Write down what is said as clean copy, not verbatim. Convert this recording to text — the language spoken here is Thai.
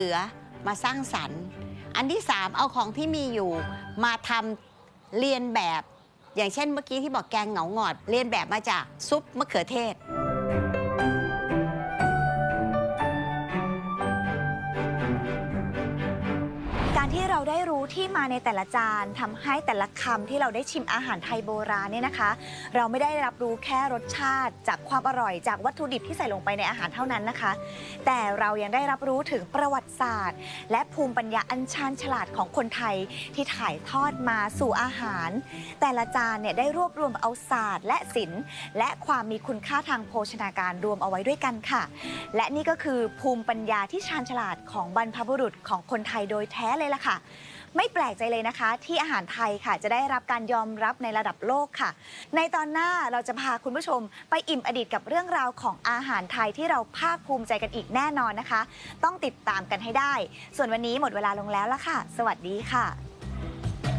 เหลือมาสร้างสรรค์อันที่สามเอาของที่มีอยู่มาทำเรียนแบบอย่างเช่นเมื่อกี้ที่บอกแกงเหงาหงอดเรียนแบบมาจากซุปมะเขือเทศการที่เราได้รู้ที่มาในแต่ละจานทำให้แต่ละคำที่เราได้ชิมอาหารไทยโบราณเนี่ยนะคะเราไม่ได้รับรู้แค่รสชาติจากความอร่อยจากวัตถุดิบที่ใส่ลงไปในอาหารเท่านั้นนะคะแต่เรายังได้รับรู้ถึงประวัติศาสตร์และภูมิปัญญาอันชาญฉลาดของคนไทยที่ถ่ายทอดมาสู่อาหารแต่ละจานเนี่ยได้รวบรวมเอาศาสตร์และศิลป์และความมีคุณค่าทางโภชนาการรวมเอาไว้ด้วยกันค่ะและนี่ก็คือภูมิปัญญาที่ชาญฉลาดของบรรพบุรุษของคนไทยโดยแท้เลยล่ะค่ะไม่แปลกใจเลยนะคะที่อาหารไทยค่ะจะได้รับการยอมรับในระดับโลกค่ะในตอนหน้าเราจะพาคุณผู้ชมไปอิ่มอดีตกับเรื่องราวของอาหารไทยที่เราภาคภูมิใจกันอีกแน่นอนนะคะต้องติดตามกันให้ได้ส่วนวันนี้หมดเวลาลงแล้วล่ะค่ะสวัสดีค่ะ